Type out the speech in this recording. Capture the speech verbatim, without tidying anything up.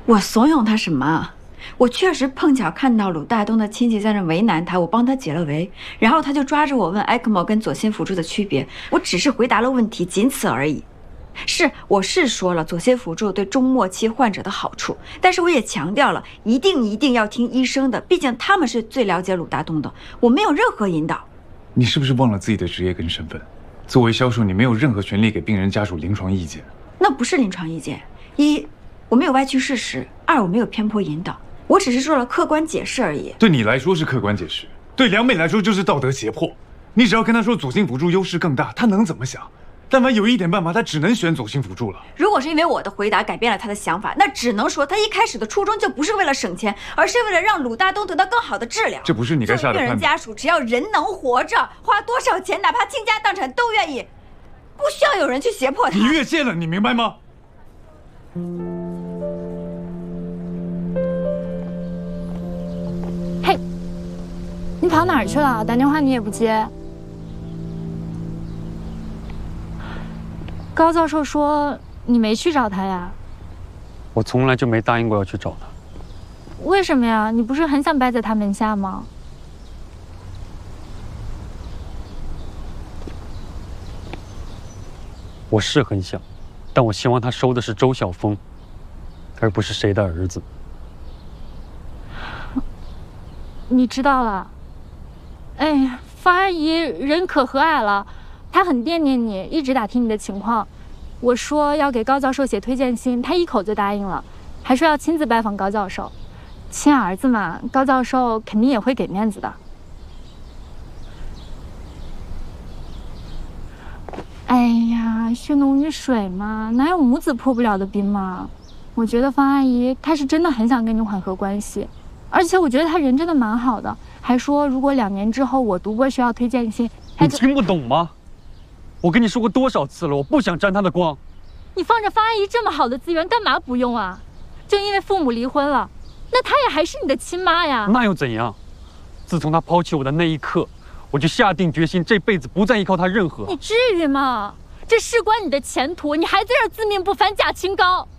我怂恿他什么？我确实碰巧看到鲁大东的亲戚在那为难他，我帮他解了围，然后他就抓着我问埃克莫跟左心辅助的区别，我只是回答了问题，仅此而已。是，我是说了左心辅助对中末期患者的好处，但是我也强调了，一定一定要听医生的，毕竟他们是最了解鲁大东的，我没有任何引导。 你是不是忘了自己的职业跟身份？作为销售，你没有任何权利给病人家属临床意见。 那不是临床意见，一，我没有歪曲事实；二，我没有偏颇引导，我只是做了客观解释而已。 对你来说是客观解释，对梁美来说就是道德胁迫。你只要跟她说左心辅助优势更大，她能怎么想？但凡有一点办法，她只能选左心辅助了。 如果是因为我的回答改变了她的想法，那只能说她一开始的初衷就不是为了省钱，而是为了让鲁大东得到更好的治疗。 这不是你该下的判断。 病人家属只要人能活着，花多少钱，哪怕倾家荡产都愿意，不需要有人去胁迫他。 你越界了，你明白吗？ 嘿，你跑哪儿去了？打电话你也不接。高教授说你没去找他呀？ 我从来就没答应过要去找他。 为什么呀？你不是很想拜在他门下吗？ 我是很想，但我希望他收的是周晓峰，而不是谁的儿子。 你知道了。哎呀，方阿姨人可和蔼了，她很惦念你，一直打听你的情况。我说要给高教授写推荐信，她一口就答应了，还说要亲自拜访高教授。亲儿子嘛，高教授肯定也会给面子的。哎呀，血浓于水嘛，哪有母子破不了的冰嘛？我觉得方阿姨她是真的很想跟你缓和关系，而且我觉得她人真的蛮好的，还说如果两年之后我读过学校推荐信， 你听不懂吗？我跟你说过多少次了，我不想沾她的光。 你放着方阿姨这么好的资源，干嘛不用啊？就因为父母离婚了，那她也还是你的亲妈呀。 那又怎样？自从她抛弃我的那一刻，我就下定决心这辈子不再依靠她任何。 你至于吗？这事关你的前途，你还在这自命不凡假清高。